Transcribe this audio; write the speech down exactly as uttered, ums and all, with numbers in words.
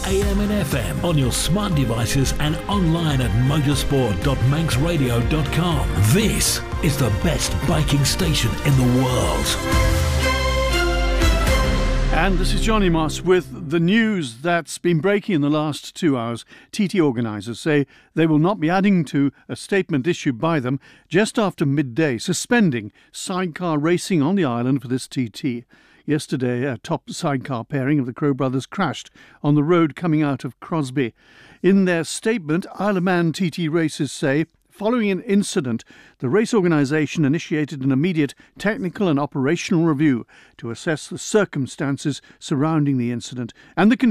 A M and F M on your smart devices and online at motorsport dot manx radio dot com. This is the best biking station in the world. And this is Johnny Moss with the news that's been breaking in the last two hours. T T organisers say they will not be adding to a statement issued by them just after midday, suspending sidecar racing on the island for this T T. Yesterday, a top sidecar pairing of the Crow brothers crashed on the road coming out of Crosby. In their statement, Isle of Man T T Races say, following an incident, the race organisation initiated an immediate technical and operational review to assess the circumstances surrounding the incident and the